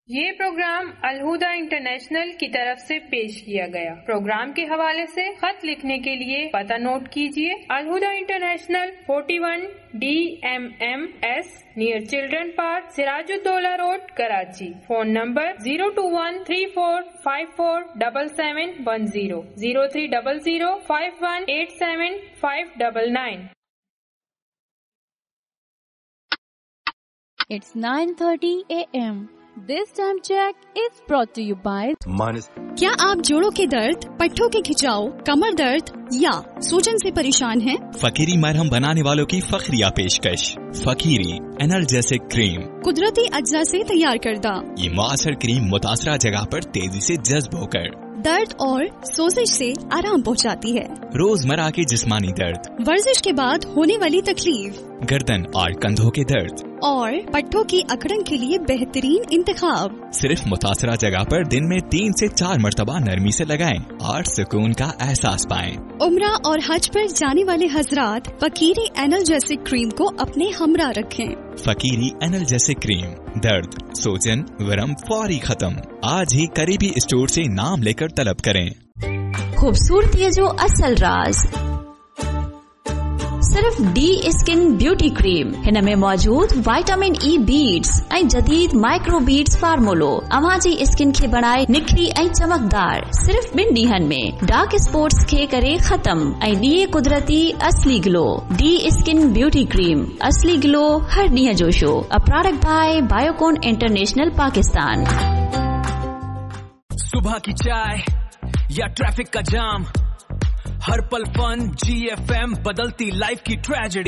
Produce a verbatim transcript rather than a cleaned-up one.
یہ پروگرام الہدا انٹرنیشنل کی طرف سے پیش کیا گیا۔ پروگرام کے حوالے سے خط لکھنے کے لیے پتہ نوٹ کیجیے: الہدا international forty one D M M S near children park, Siraj ud-Daula road, Karachi. Phone number zero to one three four five four double seven one zero zero three double zero five one eight seven five double nine. It's nine thirty a m This time check is brought to you by Minus. کیا آپ جوڑوں کے درد، پٹھوں کے کھچاؤ، کمر درد یا سوجن سے پریشان ہیں؟ فقیری مرہم بنانے والوں کی فخریہ پیشکش فقیری انرجیسک کریم، قدرتی اجزاء سے تیار کردہ۔ یہ مؤثر کریم متاثرہ جگہ پر تیزی سے جذب ہو کر درد اور سوزش سے آرام پہنچاتی ہے۔ روزمرہ کے جسمانی درد، ورزش کے بعد ہونے والی تکلیف، گردن اور کندھوں کے درد اور پٹھوں کی اکڑن کے لیے بہترین انتخاب۔ صرف متاثرہ جگہ پر دن میں تین سے چار مرتبہ نرمی سے لگائیں اور سکون کا احساس پائیں۔ عمرہ اور حج پر جانے والے حضرات فقیری انرجیسک کریم کو اپنے ہمراہ رکھیں۔ فقیری انرجیسک کریم، درد، سوجن، ورم فوری ختم۔ آج ہی قریبی اسٹور سے نام لے کر طلب کریں۔ خوبصورتی جو اصل راز صرف ڈی اسکن بیوٹی کریم، ہن میں موجود وائٹامن ای بیڈز ऐं जदीद माइक्रो बीड्स फार्मूलो अव्हां जी स्किन खे बणाए निखरी ऐं चमकदार सिर्फ ॿिनि ॾींहनि में डार्क स्पॉट्स खे करे ख़त्म ऐं ॾिए कुदरती असली glow. D skin beauty cream, असली ग्लो हर ॾींहं जो show. A product bye Biocon international Pakistan. सुबह की चाय या ट्रैफिक का जाम, हर पल फन, जी एफ एम बदलती लाइफ की ट्रेजेडी।